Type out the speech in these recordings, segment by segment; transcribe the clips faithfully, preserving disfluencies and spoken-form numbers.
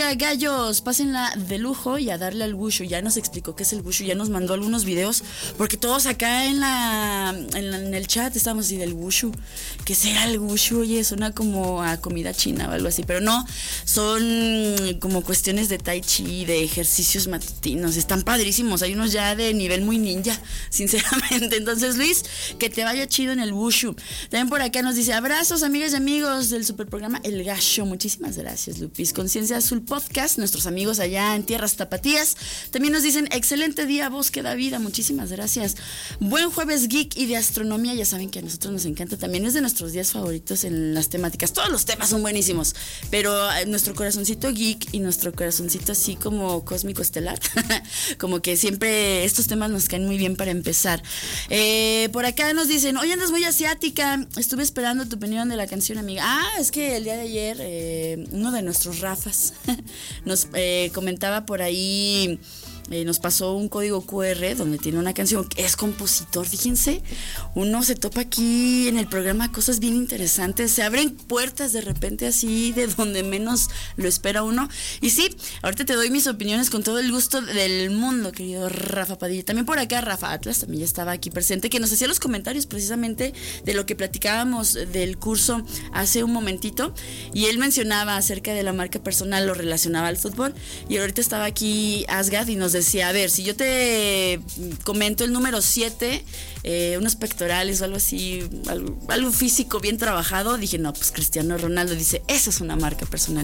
acá, gallos, pásenla de lujo y a darle al wushu. Ya nos explicó qué es el wushu, ya nos mandó algunos videos, porque todos acá en la en, la, en el chat estábamos así del wushu. ¿Qué será el wushu? Oye, suena como a comida china o algo así, pero no, son como cuestiones de tai chi, de ejercicios matutinos, están padrísimos, hay unos ya de nivel muy ninja, sinceramente. Entonces, Luis, que te vaya chido en el wushu. También por acá nos dice, abrazos, amigas y amigos del superprograma El Gallo. Muchísimas gracias, Lupis. Conciencia Azul Podcast, nuestros amigos allá en Tierras Tapatías, también nos dicen, excelente día, voz que da vida. Muchísimas gracias. Buen jueves geek y de astronomía. Ya saben que a nosotros nos encanta, también es de nuestros días favoritos en las temáticas. Todos los temas son buenísimos, pero nuestro corazoncito geek y nuestro corazoncito así como cósmico estelar, como que siempre estos temas nos caen muy bien para empezar. Eh, por acá nos dicen, hoy andas muy asiática, estuve esperando tu opinión de la canción, amiga. Ah, es que el día de ayer eh, uno de nuestros Rafas nos eh, comentaba por ahí, eh, nos pasó un código cu erre donde tiene una canción, es compositor, fíjense, uno se topa aquí en el programa cosas bien interesantes, se abren puertas de repente así de donde menos lo espera uno. Y sí, ahorita te doy mis opiniones con todo el gusto del mundo, querido Rafa Padilla. También por acá Rafa Atlas también ya estaba aquí presente, que nos hacía los comentarios precisamente de lo que platicábamos del curso hace un momentito, y él mencionaba acerca de la marca personal, lo relacionaba al fútbol, y ahorita estaba aquí Asgad y nos decía, a ver, si yo te comento el número siete, eh, unos pectorales o algo así, algo, algo físico bien trabajado, dije, no, pues Cristiano Ronaldo. Dice, esa es una marca personal.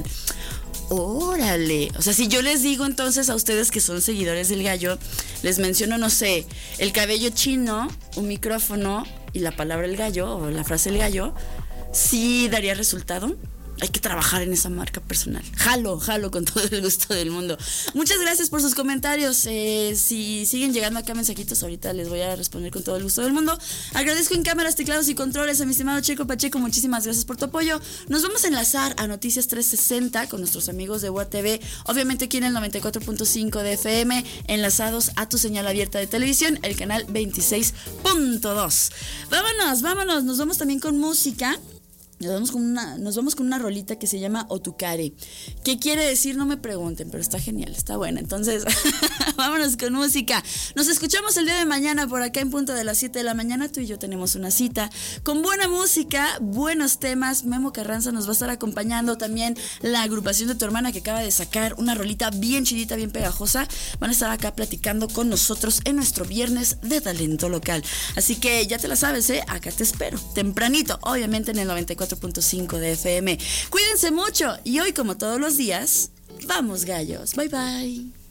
Órale, o sea, si yo les digo entonces a ustedes que son seguidores del Gallo, les menciono, no sé, el cabello chino, un micrófono y la palabra el gallo o la frase el gallo, ¿sí daría resultado? Hay que trabajar en esa marca personal. Jalo, jalo con todo el gusto del mundo. Muchas gracias por sus comentarios. Eh, si siguen llegando acá mensajitos, ahorita les voy a responder con todo el gusto del mundo. Agradezco en cámaras, teclados y controles a mi estimado Checo Pacheco. Muchísimas gracias por tu apoyo. Nos vamos a enlazar a Noticias trescientos sesenta con nuestros amigos de U A T V. Obviamente aquí en el noventa y cuatro punto cinco de F M, enlazados a tu señal abierta de televisión, el canal veintiséis punto dos. Vámonos, vámonos. Nos vamos también con música. Nos vamos con una, nos vamos con una rolita que se llama Otukare. ¿Qué quiere decir? No me pregunten, pero está genial, está buena. Entonces, vámonos con música. Nos escuchamos el día de mañana por acá en punto de las siete de la mañana. Tú y yo tenemos una cita con buena música, buenos temas. Memo Carranza nos va a estar acompañando, también la agrupación de tu hermana que acaba de sacar una rolita bien chidita, bien pegajosa. Van a estar acá platicando con nosotros en nuestro viernes de talento local. Así que ya te la sabes, ¿eh? Acá te espero, tempranito, obviamente en el noventa y cuatro punto cinco de F M. Cuídense mucho y hoy, como todos los días, vamos gallos. Bye bye.